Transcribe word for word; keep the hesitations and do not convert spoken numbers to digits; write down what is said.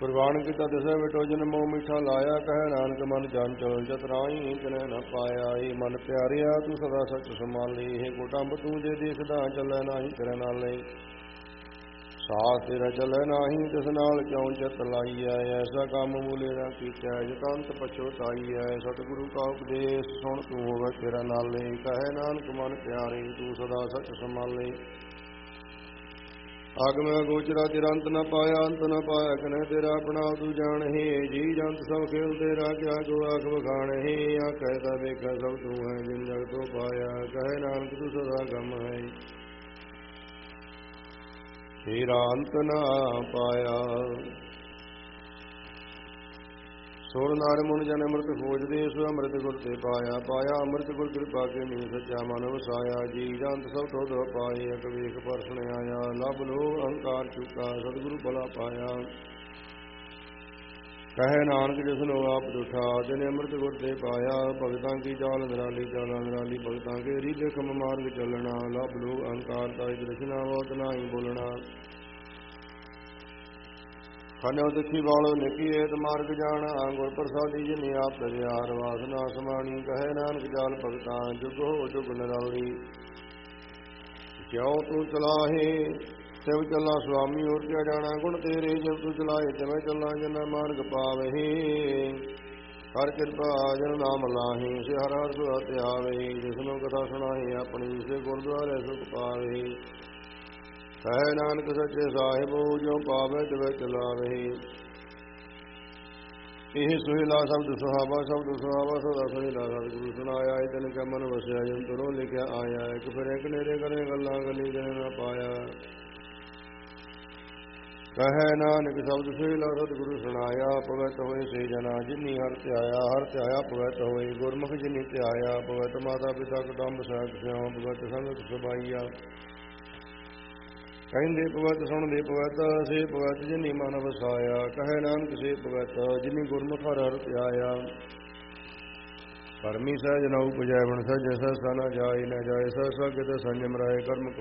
ਕੁਰਬਾਨ ਕੀਤਾ ਦਿਸੈ ਵਿਟੋ ਜਨ ਮੋਹ ਮਿੱਠਾ ਲਾਇਆ। ਕਹਿ ਨਾਨਕ ਮਨ ਚੰਚਲ ਚਤਰਾਈ ਕਿਨੈ ਨ ਪਾਇਆ। ਏ ਮਨ ਪਿਆਰਿਆ ਤੂੰ ਸਦਾ ਸੱਚ ਸੰਭਾਲੀ। ਹੇ ਕੁਟੰਬ ਤੂੰ ਜੇ ਦੇਖਦਾ ਚੱਲੈ ਨਾਹੀ ਤੇਰੇ ਨਾਲੇ। ਸਾਥ ਤੇਰਾ ਚੱਲੈ ਨਾਹੀ ਤਿਸ ਨਾਲ ਕਿਉ ਚਿਤ ਲਾਈਐ। ਐਸਾ ਕੰਮ ਮੂਲੇ ਨਾ ਕੀਤੈ ਜਤੰਤ ਪਛੋਤਾਈਐ। ਸਤਿਗੁਰੂ ਕਾ ਉਪਦੇਸ਼ ਸੁਣ ਤੂੰ ਹੋਵੈ ਤੇਰਾ ਨਾਲੇ। ਕਹੈ ਨਾਨਕ ਮਨ ਪਿਆਰੇ ਤੂੰ ਸਦਾ ਸੱਚ ਸੰਭਾਲੇ। ਆਗਮ ਗੋਚਰਾ ਤੇਰਾ ਅੰਤ ਨ ਪਾਇਆ ਅੰਤ ਨ ਪਾਇਆ ਕਨੈ ਤੇਰਾ ਆਪਣਾ ਤੂੰ ਜਾਣਹਿ। ਜੀ ਜੰਤ ਸਭ ਖੇਲ ਤੇਰਾ ਕਿਆ ਕੋ ਆਖ ਬਖਾਣਹਿ। ਆਖੈ ਤਾ ਵੇਖੈ ਸਭ ਤੂੰ ਹੈ ਜਿਨ ਜਗ ਤੋ ਪਾਇਆ। ਕਹੈ ਨਾਨਕ ਤੂੰ ਸਦਾ ਗਮ ਹੈ ਤੇਰਾ ਅੰਤ ਨ ਪਾਇਆ। ਸੋਰ ਨਾਰ ਮੁਨ ਜਨ ਅੰਮ੍ਰਿਤ ਖੋਜਦੇ ਸੋ ਅੰਮ੍ਰਿਤ ਗੁਰ ਤੇ ਪਾਇਆ। ਪਾਇਆ ਅੰਮ੍ਰਿਤ ਗੁਰ ਕਿਰਪਾ ਕੇ ਨੀ ਸੱਚਾ ਮਨ ਵਸਾਇਆ। ਜੀ ਜੰਤ ਸਭ ਤੋਧ ਪਾਏ ਅਕ ਵੇਖ ਪਰਸਣ ਆਇਆ। ਲਭ ਲੋਭ ਅਹੰਕਾਰ ਚੁਕਾ ਸਤਿਗੁਰੂ ਭਲਾ ਪਾਇਆ। ਕਹੈ ਨਾਨਕ ਜਿਸਨੋ ਆਪ ਦੁਠਾ ਤਿਨੇ ਅੰਮ੍ਰਿਤ ਗੁਰ ਤੇ ਪਾਇਆ। ਭਗਤਾਂ ਕੀ ਚਾਲ ਨਿਰਾਲੀ ਚਾਲਾ ਨਿਰਾਲੀ ਭਗਤਾਂ ਕੇ ਰੀਲੇ ਖਮ ਮਾਰਗ ਚੱਲਣਾ। ਲਭ ਲੋਭ ਅਹੰਕਾਰ ਤਾਇ ਦ੍ਰਿਸ਼ਨਾ ਬਹੁਤ ਨਾਹੀ ਬੋਲਣਾ। ਖਨਿਓ ਤਿੱਖੀ ਵਾਲੋ ਨਿਕੀ ਏਤ ਮਾਰਗ ਜਾਣਾ। ਗੁਰ ਪ੍ਰਸਾਦੀ ਜਿਨੀ ਆਪ ਤਰਿਆਰ ਵਾਸਨਾ ਸਮਾਣੀ। ਕਹੈ ਨਾਨਕ ਚਾਲ ਭਗਤਾਂ ਜੁਗ ਹੋ ਜੁਗ ਨਿਰਾਲੀ। ਕਿਉ ਤੂੰ ਚਲਾਹੇ ਤਿਵ ਚੱਲਾ ਸੁਆਮੀ ਹੋਰ ਕਿਆ ਜਾਣਾ। ਗੁਣ ਤੇਰੇ ਜਬ ਤੂੰ ਚਲਾਏ ਤਿਵੇਂ ਚੱਲਾਂ ਜਿਨਾ ਮਾਰਗ ਪਾਵਹਿ। ਹਰ ਕਿਰਪਾ ਜਨ ਨਾਮ ਲਾਹੇ ਸੇ ਹਰ ਹਰ ਸੁਰਤ ਆਵਹਿ। ਜਿਸਨੂੰ ਕਥਾ ਸੁਣਾਹੇ ਆਪਣੀ ਸੇ ਗੁਰਦੁਆਰੇ ਸੁਖ ਪਾਵਹਿ। ਕਹੈ ਨਾਨਕ ਸੱਚੇ ਸਾਹਿਬੋ ਜੋ ਪਾਵੈ ਤਿਵੈ ਚਲਾਵਹਿ। ਇਹ ਸੁਹੇਲਾ ਸ਼ਬਦ ਸੁਹਾਵਾ ਸ਼ਬਦ ਸੁਹਾਵਾ ਸਦਾ ਸੁਹੇਲਾ ਸਤਿਗੁਰੂ ਸੁਣਾਇਆ। ਇਹ ਤਨ ਕੈ ਮਨ ਵਸਿਆ ਜਿਨ ਤੁਰੋਂ ਲਿਖਿਆ ਆਇਆ। ਇੱਕ ਫਿਰ ਇੱਕ ਨੇਰੇ ਕਰੇ ਗੱਲਾਂ ਗਲੀ ਜਨ ਨਾ ਪਾਇਆ। ਕਹੈ ਨਾਨਕ ਸ਼ਬਦ ਸੁਹੇਲਾ ਸਤਿਗੁਰੂ ਸੁਣਾਇਆ। ਪਵਿੱਤ ਹੋਏ ਸੇ ਜਨਾ ਜਿਨੀ ਹਰਿ ਧਿਆਇਆ। ਹਰਿ ਧਿਆਇਆ ਪਵਿੱਤ ਹੋਏ ਗੁਰਮੁਖ ਜਿਨੀ ਧਿਆਇਆ। ਪਵਿੱਤ ਮਾਤਾ ਪਿਤਾ ਕੁਟੰਬ ਸਹਿਤ ਸਿਉ ਪਵਿੱਤ ਸੰਗਤ ਸਬਾਈਆ। ਕਹਿੰਦੇ ਪਵਿੱਤ ਸੁਣਦੇ ਪਵਿੱਤ ਸੇ ਪਵਿੱਤ ਜਿਨੀ ਮਨ ਵਸਾਇਆ। ਕਹੈ ਨਾਨਕ ਸੇ ਪਵਿੱਤ ਜਿਨੀ ਗੁਰਮੁਖ ਹਰਿ ਹਰਿ ਧਿਆਇਆ। ਕਰਮੀ ਸਹਿਜ ਨ ਉਪਜੈ ਬਣ ਸਹਿਜ ਸਹਿਸਾ ਨ ਜਾਇ ਨ ਜਾਇ ਸਹਿਸਾ ਕਿਤੇ ਸੰਜਮ ਰਾਏ ਕਰਮ